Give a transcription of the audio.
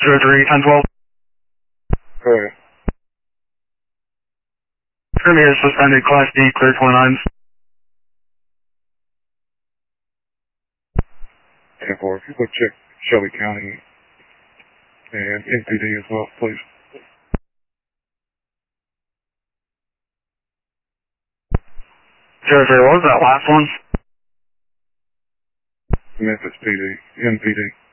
03-1012. Go ahead. Premier suspended Class D, clear 29s. 10-4, if you could check Shelby County and NPD as well, please. 03, what was that last one? Memphis PD, NPD.